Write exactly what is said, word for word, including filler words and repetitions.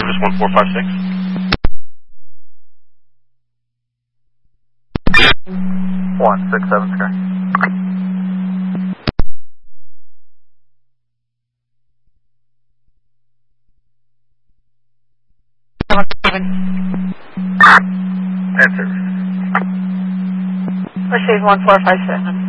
Service one four five six. one six seven Sky. End service. Receive one four five seven.